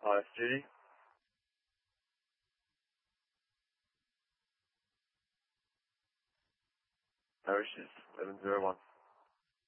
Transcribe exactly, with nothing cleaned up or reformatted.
Hi, it's Judy. No issues. eleven zero one.